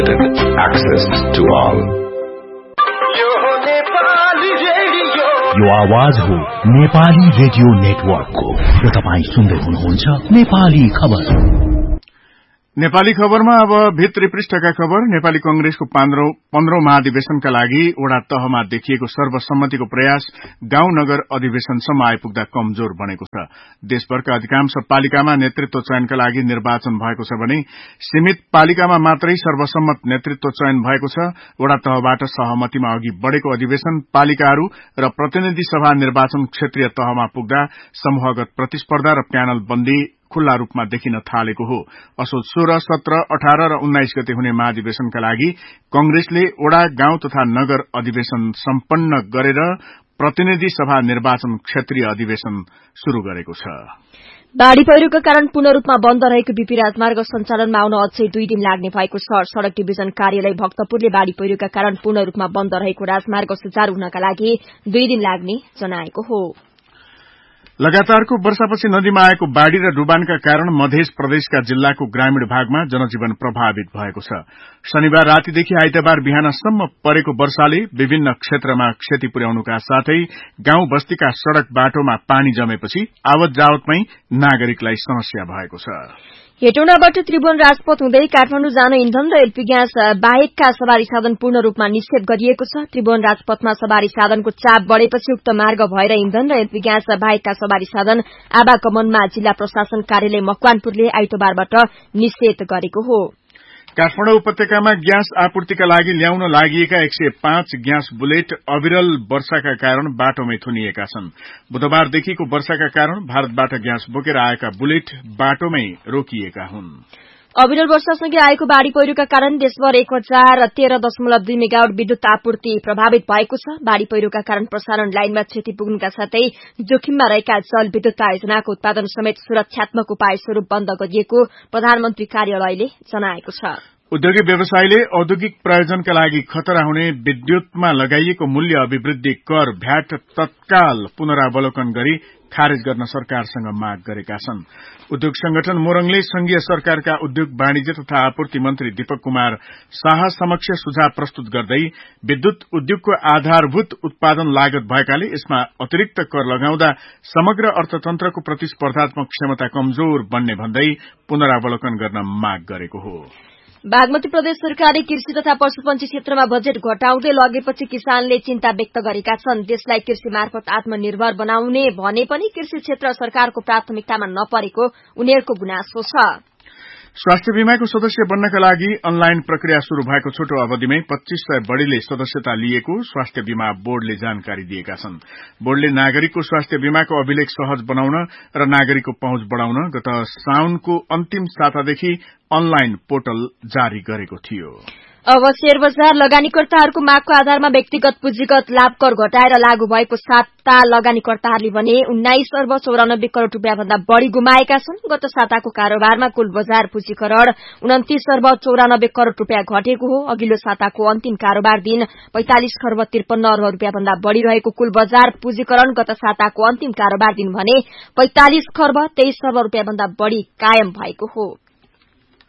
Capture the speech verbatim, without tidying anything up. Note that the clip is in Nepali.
Access to all. यो आवाज हो नेपाली रेडियो नेटवर्कको र तपाई सुन्दै हुनुहुन्छ नेपाली खबर। नेपाली खबरमा अब भित्री पृष्ठका खबर। नेपाली कंग्रेसको पन्ध्रौं महाधिवेशनका लागि वडा तहमा देखिएको सर्वसम्मतिको प्रयास गाउँ नगर अधिवेशनसम्म आइपुग्दा कमजोर बनेको छ। देशभरका अधिकांश पालिकामा नेतृत्व चयनका लागि निर्वाचन भएको छ भने सीमित पालिकामा मात्रै सर्वसम्मत नेतृत्व चयन भएको छ। वडा तहबाट सहमतिमा अघि बढ़ेको अधिवेशन पालिकाहरू र प्रतिनिधि सभा निर्वाचन क्षेत्रीय तहमा पुग्दा समूहगत प्रतिस्पर्धा र प्यानल बन्दी खुल्ला रूपमा देखिन थालेको हो। असोज सोह्र, सत्र, अठार र उन्नाइस गते हुने महाधिवेशनका लागि कंग्रेसले वडा, गाउँ तथा नगर अधिवेशन सम्पन्न गरेर प्रतिनिधि सभा निर्वाचन क्षेत्रीय अधिवेशन शुरू गरेको छ। बाढ़ी पहिरोका कारण पूर्ण रूपमा बन्द रहेको बीपी राजमार्ग सञ्चालनमा आउन अझै दुई दिन लाग्ने भएको छ। सड़क डिभिजन कार्यालय भक्तपुरले बाढ़ी पहिरोका कारण पूर्ण रूपमा बन्द रहेको राजमार्ग सुचारू हुनका लागि दुई दिन लाग्ने जनाएको हो। लगातारको वर्षापछि नदीमा आएको बाढ़ी र डुबानका कारण मध्य प्रदेशका जिल्लाको ग्रामीण भागमा जनजीवन प्रभावित भएको छ। शनिबार रातिदेखि आइतबार बिहानसम्म परेको वर्षाले विभिन्न क्षेत्रमा क्षति पुर्याउनुका साथै गाउँ बस्तीका सड़क बाटोमा पानी जमेपछि आवत जावतमै नागरिकलाई समस्या भएको छ। हेटौडाबाट त्रिभुवन राजपथ हुँदै काठमाडौँ जान इन्धन र एलपी ग्यास बाहेकका सवारी साधन पूर्ण रूपमा निषेध गरिएको छ। त्रिभुवन राजपथमा सवारी साधनको चाप बढ़ेपछि उक्त मार्ग भएर इन्धन र एलपी ग्यास बाहेकका सवारी साधन आवागमनमा जिल्ला प्रशासन कार्यालय मकवानपुरले आइतबारबाट निषेध गरेको हो। काठमाडौँ उपत्यकामा ग्यास आपूर्तिका लागि ल्याउन लागिएका एक सय पाँच ग्यास बुलेट अविरल वर्षाका कारण बाटोमै थुनिएका छन्। बुधबारदेखिको वर्षाका कारण भारतबाट ग्यास बोकेर आएका बुलेट बाटोमै रोकिएका हुन्। अविरल वर्षासँगै आएको बाढ़ी पहिरोका कारण देशभर एक हजार तेह्र दशमलव दुई मेगावाट विद्युत आपूर्ति प्रभावित भएको छ। बाढ़ी पहिरोका कारण प्रसारण लाइनमा क्षति पुग्नुका साथै जोखिममा रहेका जल विद्युत आयोजनाको उत्पादन समेत सुरक्षात्मक उपाय स्वरूप बन्द गरिएको प्रधानमन्त्री कार्यालयले जनाएको छ। उद्योगी व्यवसायीले औद्योगिक प्रयोजनका लागि खतरा हुने विद्युतमा लगाइएको मूल्य अभिवृद्धि कर भ्याट तत्काल पुनरावलोकन गरी खारेज गर्न सरकारसँग माग गरेका छन्। उद्योग संगठन मोरङले संघीय सरकारका उद्योग वाणिज्य तथा आपूर्ति मन्त्री दीपक कुमार शाह समक्ष सुझाव प्रस्तुत गर्दै विद्युत उद्योगको आधारभूत उत्पादन लागत भएकाले यसमा अतिरिक्त कर लगाउँदा समग्र अर्थतन्त्रको प्रतिस्पर्धात्मक क्षमता कमजोर बन्ने भन्दै पुनरावलोकन गर्न माग गरेको हो। बागमती प्रदेश सरकारले कृषि तथा पशुपन्छी क्षेत्रमा बजेट घटाउँदै लगेपछि किसानले चिन्ता व्यक्त गरेका छन्। देशलाई कृषि मार्फत आत्मनिर्भर बनाउने भने पनि कृषि क्षेत्र सरकारको प्राथमिकतामा नपरेको उनीहरूको गुनासो छ। स्वास्थ्य बीमाको सदस्य बन्नका लागि अनलाइन प्रक्रिया शुरू भएको छोटो अवधिमै पच्चीस सय बढ़ीले सदस्यता लिएको स्वास्थ्य बीमा बोर्डले जानकारी दिएका छन्। बोर्डले नागरिकको स्वास्थ्य बीमाको अभिलेख सहज बनाउन र नागरिकको पहुँच बढ़ाउन गत साउनको अन्तिम सातादेखि अनलाइन पोर्टल जारी गरेको थियो। अब शेयर बजार लगानीकर्ताहरूको मागको आधारमा व्यक्तिगत पुँजीगत लाभ कर घटाएर लागू भएको साता लगानीकर्ताहरूले भने उन्नाइस अर्ब चौरानब्बे करोड़ रूपियाँ भन्दा बढ़ी गुमाएका छन्। गत साताको कारोबारमा कुल बजार पुँजीकरण उन्तिस अर्ब चौरानब्बे करोड़ रूपियाँ घटेको हो। अघिल्लो साताको अन्तिम कारोबार दिन पैंतालिस खर्ब त्रिपन्न अर्ब रूपियाँ भन्दा बढ़ी रहेको कुल बजार पुँजीकरण गत साताको अन्तिम कारोबार दिन भने पैंतालिस खर्ब तेइस अर्ब रूपियाँ भन्दा बढ़ी कायम भएको हो।